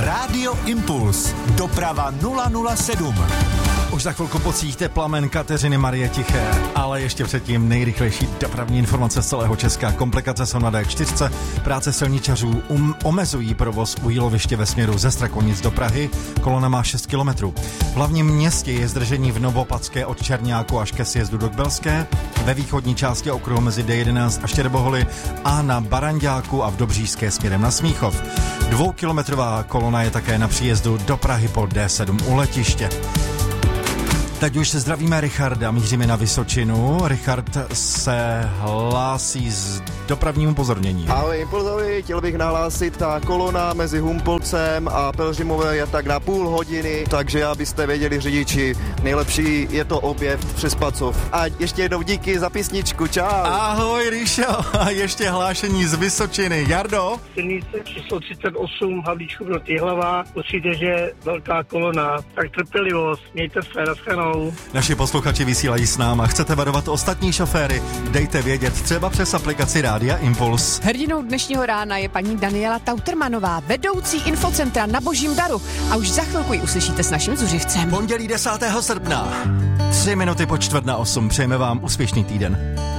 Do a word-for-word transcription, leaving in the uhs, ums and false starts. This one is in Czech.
Rádio Impuls. Doprava nula nula sedm. Už za chvilku pocítíte plamen Kateřiny Marie Tiché, ale ještě předtím nejrychlejší dopravní informace z celého Česka. Komplikace jsou na D čtyři, práce silničařů um, omezují provoz u jíloviště ve směru ze Strakonic do Prahy, kolona má šest kilometrů. V hlavním městě je zdržení v Novopatské od Černáku až ke sjezdu do Kbelské, ve východní části okruhu mezi D jedenáct a Štěrboholy a na Baranďáku a v Dobříšské směrem na Smíchov. Dvoukilometrová kolona je také na příjezdu do Prahy po D sedm u letiště. Teď už se zdravíme Richarda, míříme na Vysočinu. Richard se hlásí z dopravnímu upozornění. Ahoj Impulzovi, chtěl bych nahlásit, ta kolona mezi Humpolcem a Pelhřimové je tak na půl hodiny, takže abyste věděli řidiči, nejlepší je to objev přes Pacov. A ještě jednou díky za písničku, čau. Ahoj Ríšo, a ještě hlášení z Vysočiny. Jardo? Silnice číslo třicet osm, Havlíčkův Brod Jihlava, určitě, že velká kolona, tak trpělivost, mějte se, naschledanou. Naši posluchači vysílají s náma. Chcete varovat ostatní šoféry? Dejte vědět třeba přes aplikaci Rádia Impuls. Hrdinou dnešního rána je paní Daniela Tautermanová, vedoucí infocentra na Božím daru. A už za chvilku ji uslyšíte s naším zuřivcem. Pondělí desátého srpna. Tři minuty po čtvrt na osm. Přejeme vám úspěšný týden.